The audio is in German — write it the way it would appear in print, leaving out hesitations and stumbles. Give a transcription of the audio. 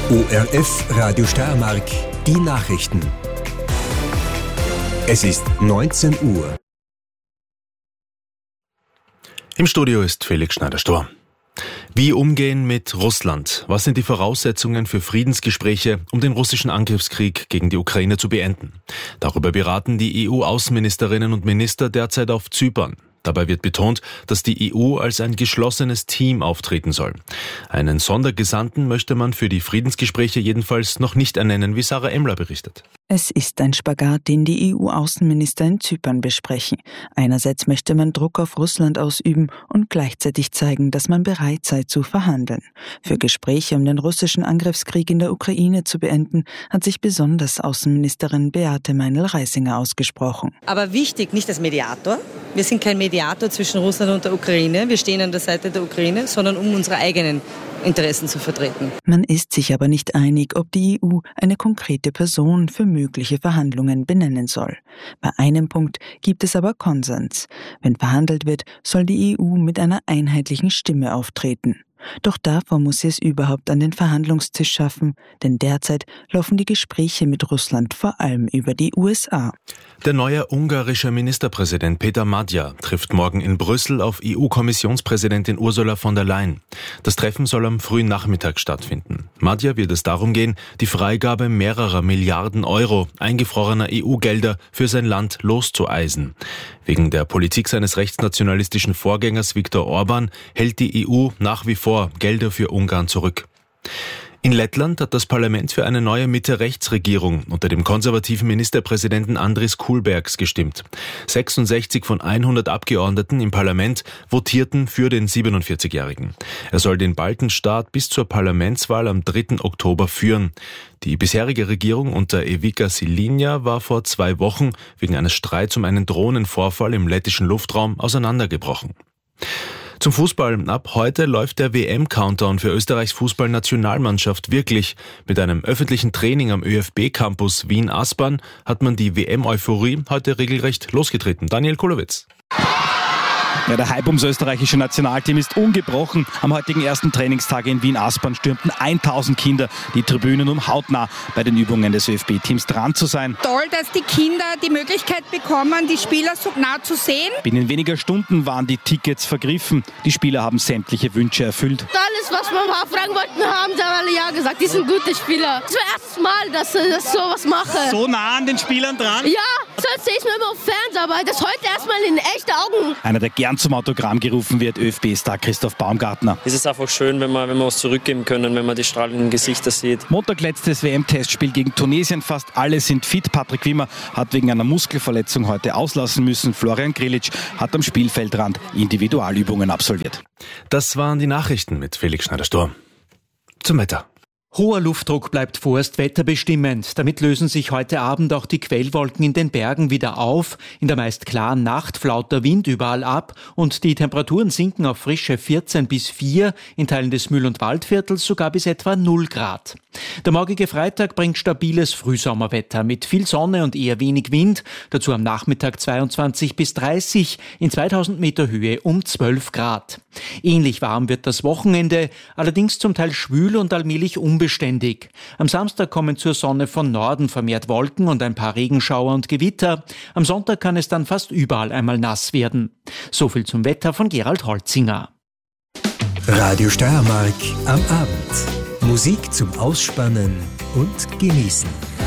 ORF Radio Steiermark, die Nachrichten. Es ist 19 Uhr. Im Studio ist Felix Schneider-Stor. Wie umgehen mit Russland? Was sind die Voraussetzungen für Friedensgespräche, um den russischen Angriffskrieg gegen die Ukraine zu beenden? Darüber beraten die EU-Außenministerinnen und Minister derzeit auf Zypern. Dabei wird betont, dass die EU als ein geschlossenes Team auftreten soll. Einen Sondergesandten möchte man für die Friedensgespräche jedenfalls noch nicht ernennen, wie Sarah Emmler berichtet. Es ist ein Spagat, den die EU-Außenminister in Zypern besprechen. Einerseits möchte man Druck auf Russland ausüben und gleichzeitig zeigen, dass man bereit sei zu verhandeln. Für Gespräche, um den russischen Angriffskrieg in der Ukraine zu beenden, hat sich besonders Außenministerin Beate Meinl-Reisinger ausgesprochen. Aber wichtig, nicht als Mediator. Wir sind kein Mediator zwischen Russland und der Ukraine. Wir stehen an der Seite der Ukraine, sondern um unsere eigenen Interessen zu vertreten. Man ist sich aber nicht einig, ob die EU eine konkrete Person für mögliche Verhandlungen benennen soll. Bei einem Punkt gibt es aber Konsens. Wenn verhandelt wird, soll die EU mit einer einheitlichen Stimme auftreten. Doch davor muss sie es überhaupt an den Verhandlungstisch schaffen, denn derzeit laufen die Gespräche mit Russland vor allem über die USA. Der neue ungarische Ministerpräsident Peter Magyar trifft morgen in Brüssel auf EU-Kommissionspräsidentin Ursula von der Leyen. Das Treffen soll am frühen Nachmittag stattfinden. Magyar wird es darum gehen, die Freigabe mehrerer Milliarden Euro eingefrorener EU-Gelder für sein Land loszueisen. Wegen der Politik seines rechtsnationalistischen Vorgängers Viktor Orban hält die EU nach wie vor Gelder für Ungarn zurück. In Lettland hat das Parlament für eine neue Mitte-Rechts-Regierung unter dem konservativen Ministerpräsidenten Andris Kulbergs gestimmt. 66 von 100 Abgeordneten im Parlament votierten für den 47-Jährigen. Er soll den Baltenstaat bis zur Parlamentswahl am 3. Oktober führen. Die bisherige Regierung unter Ivica Šiļina war vor 2 Wochen wegen eines Streits um einen Drohnenvorfall im lettischen Luftraum auseinandergebrochen. Zum Fußball. Ab heute läuft der WM-Countdown für Österreichs Fußballnationalmannschaft wirklich. Mit einem öffentlichen Training am ÖFB-Campus Wien-Aspern hat man die WM-Euphorie heute regelrecht losgetreten. Daniel Kulowitz. Ja, der Hype ums österreichische Nationalteam ist ungebrochen. Am heutigen ersten Trainingstag in Wien-Aspern stürmten 1000 Kinder die Tribünen, um hautnah bei den Übungen des ÖFB-Teams dran zu sein. Toll, dass die Kinder die Möglichkeit bekommen, die Spieler so nah zu sehen. Binnen weniger Stunden waren die Tickets vergriffen. Die Spieler haben sämtliche Wünsche erfüllt. Alles, was wir mal fragen wollten, haben sie alle ja gesagt. Die sind gute Spieler. Das ist das erste Mal, dass ich sowas mache. So nah an den Spielern dran? Ja, sonst sehe ich es mir immer auf Fernsehen, aber das heute erstmal in echten Augen. Einer, der gern zum Autogramm gerufen wird, ÖFB-Star Christoph Baumgartner. Es ist einfach schön, wenn wir was zurückgeben können, wenn man die strahlenden Gesichter sieht. Montag letztes WM-Testspiel gegen Tunesien. Fast alle sind fit. Patrick Wimmer hat wegen einer Muskelverletzung heute auslassen müssen. Florian Grillitsch hat am Spielfeldrand Individualübungen absolviert. Das waren die Nachrichten mit Felix Schneider-Stor. Zum Wetter. Hoher Luftdruck bleibt vorerst wetterbestimmend. Damit lösen sich heute Abend auch die Quellwolken in den Bergen wieder auf. In der meist klaren Nacht flaut der Wind überall ab und die Temperaturen sinken auf frische 14 bis 4, in Teilen des Mühl- und Waldviertels sogar bis etwa 0 Grad. Der morgige Freitag bringt stabiles Frühsommerwetter mit viel Sonne und eher wenig Wind. Dazu am Nachmittag 22 bis 30, in 2000 Meter Höhe um 12 Grad. Ähnlich warm wird das Wochenende, allerdings zum Teil schwül und allmählich unbeständig. Am Samstag kommen zur Sonne von Norden vermehrt Wolken und ein paar Regenschauer und Gewitter. Am Sonntag kann es dann fast überall einmal nass werden. So viel zum Wetter von Gerald Holzinger. Radio Steiermark am Abend. Musik zum Ausspannen und Genießen.